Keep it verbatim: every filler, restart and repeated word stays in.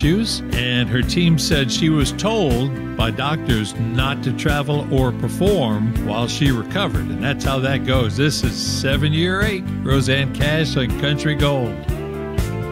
issues, and her team said she was told by doctors not to travel or perform while she recovered. And that's how that goes. This is seven year eight. Rosanne Cash on Country Gold.